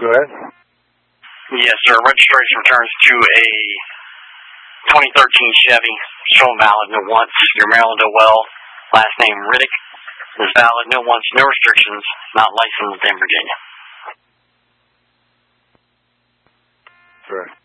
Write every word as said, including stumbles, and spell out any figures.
Go ahead. Yes, sir. Registration returns to a twenty thirteen Chevy. Still valid, no once. Your Maryland O'Well, last name Riddick. Is valid, no once, no restrictions. Not licensed in Virginia. Right.